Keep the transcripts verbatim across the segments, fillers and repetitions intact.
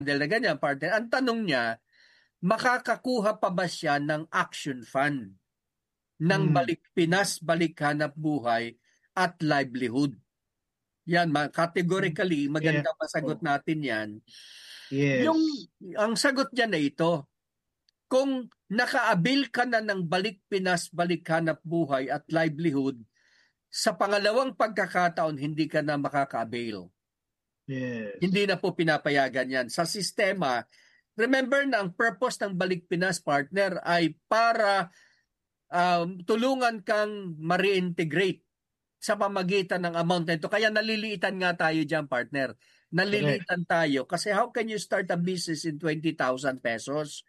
model na ganyan, partner. Ang tanong niya, makakakuha pa ba siya ng action fund ng Hmm. balik Pinas, balik hanap buhay at livelihood? Yan, ma- categorically, maganda Yeah. masagot Oh. natin yan. Yes. Yung, ang sagot niya na ito, kung naka-avail ka na ng balik Pinas, balik hanap buhay at livelihood, sa pangalawang pagkakataon, hindi ka na makaka-avail. Yes. Hindi na po pinapayagan yan. Sa sistema, remember na ang purpose ng Balik Pinas, partner, ay para um, tulungan kang ma-reintegrate sa pamagitan ng amount na ito. Kaya naliliitan nga tayo dyan, partner. Naliliitan tayo. Kasi how can you start a business in twenty thousand pesos?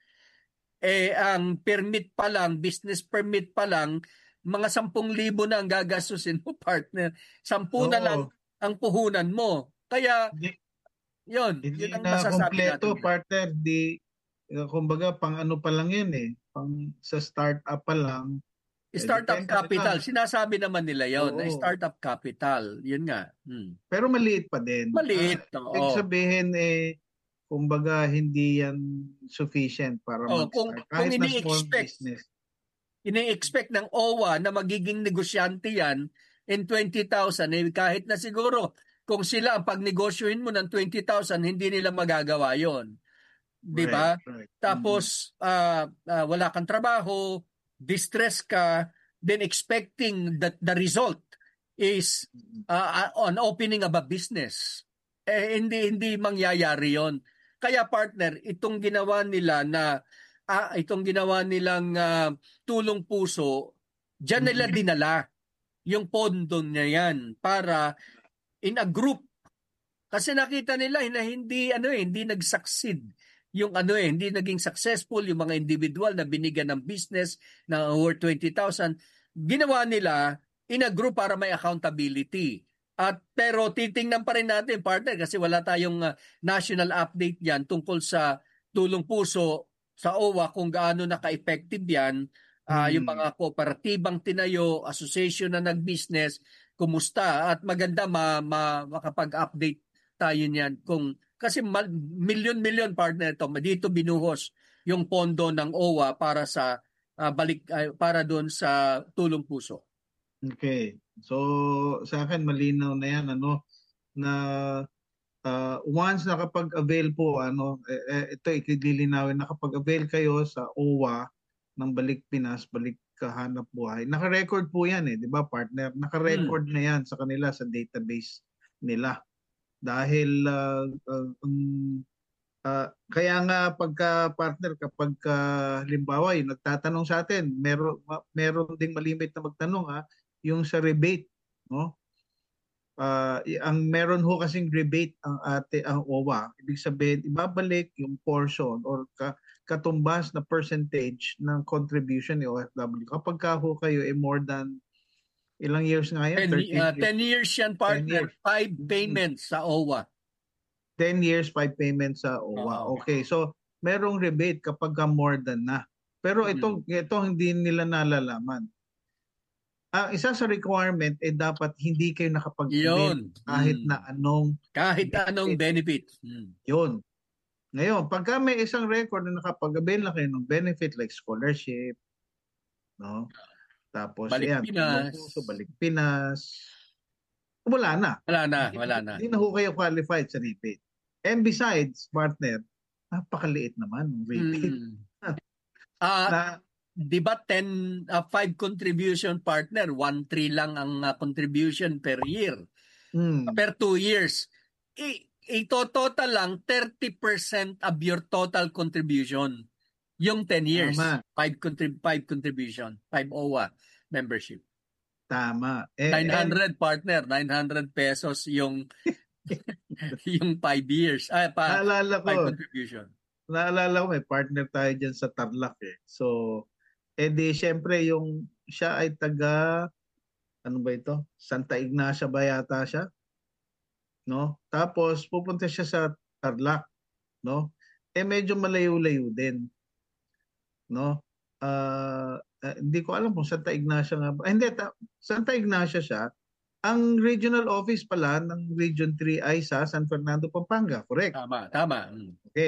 Eh, ang permit pa lang, business permit pa lang, mga sampung libo na ang gagastusin mo, partner. Sampu na lang Oo. ang puhunan mo. Kaya, Hindi, yun, hindi yun ang na masasabi kompleto, natin. partner. Di, uh, kumbaga, pang ano pa lang yun eh. Pang sa startup pa lang. Eh, Startup depende capital, na. sinasabi naman nila yon na Oo. startup capital. Yun nga. Hmm. Pero maliit pa din. Maliit, Ah, ibig oo. sabihin eh, kumbaga, hindi yan sufficient para Oh, kung, mag-start. kung Kahit na small ini-expect, business. ini-expect ng O W A na magiging negosyante yan in twenty thousand, eh, kahit na siguro kung sila ang pagnegosyohin mo ng twenty thousand, hindi nila magagawa yon. Di Right, ba? right. Tapos, uh, uh, wala kang trabaho, distress ka, then expecting that the result is uh, on opening of a business. Eh, hindi, hindi mangyayari yon. Kaya partner, itong ginawa nila na, ah, itong ginawa nilang uh, tulong puso, diyan nila Mm-hmm. dinala yung pondo niya yan para in a group. Kasi nakita nila na hindi ano eh, hindi nag-succeed yung ano eh, hindi naging successful yung mga individual na binigyan ng business na worth twenty thousand. Ginawa nila in a group para may accountability. At pero titingnan pa rin natin, partner, kasi wala tayong uh, national update yan tungkol sa tulong puso sa O W A kung gaano naka-effective yan. Uh, yung mga kooperatibang tinayo, association na nag-business, kumusta? At maganda ma, ma, makapag-update tayo niyan kung kasi milyon-milyon partner ito, dito binuhos yung pondo ng O W A para sa uh, balik uh, para doon sa tulong puso. Okay. So sa akin malinaw na 'yan ano na uh, once nakapag-avail po ano eh, eh, ito ikililinawin nakapag-avail kayo sa O W A ng Balik Pinas, Balik Kahanap Buhay. Naka-record po 'yan eh, 'di ba partner? Naka-record hmm. na 'yan sa kanila sa database nila. Dahil uh, uh, um, uh, kaya nga pagka partner kapag uh, halimbawa yung nagtatanong sa atin, meron ma, meron ding malimit na magtanong ha, yung sa rebate, no? Uh, ang meron ho kasing rebate ang ate ang O W A, ibig sabihin ibabalik yung portion or ka, katumbas na percentage ng contribution ni O F W. Kapag ka ho kayo eh more than ilang years nga yan? thirteen uh, ten years yan, partner. years. Five payments sa O W A. ten years, five payments sa O W A. Uh-oh. Okay, so merong rebate kapag ka more than na. Pero ito, mm-hmm. ito hindi nila nalalaman. Ang uh, isa sa requirement eh dapat hindi kayo nakapag-avail kahit mm. na anong kahit benefit. anong benefit. Mm. Yun. Ngayon, pagka may isang record na nakapag-avail na kayo ng benefit like scholarship, no? Tapos Balik ayan, Pinas. Puso, Balik Pinas. Wala na. Wala na, wala na. Hindi na ho kayo qualified sa rebate. And besides, partner, napakaliit naman ng rebate. Hmm. Ah, na, di ba ten, uh, five contribution partner, one three lang ang uh, contribution per year. Hmm. Per two years. I, ito total lang thirty percent of your total contribution. Yung ten years. Tama. five contrib- five contribution, five O W A membership. Tama. Eh, nine hundred and, partner, nine hundred pesos yung yung five years. Ay, pa, naalala ko, five contribution. Naalala ko, may partner tayo dyan sa Tarlac eh. So, eh di, syempre, yung siya ay taga, ano ba ito? Santa Ignacia ba yata siya? No? Tapos, pupunta siya sa Tarlac. No? Eh, medyo malayo-layo din. No? Uh, uh, hindi ko alam kung Santa Ignacia nga ba. Eh, hindi, ta- Santa Ignacia siya. Ang regional office pala ng Region three ay sa San Fernando, Pampanga. Correct? Tama, tama. Okay.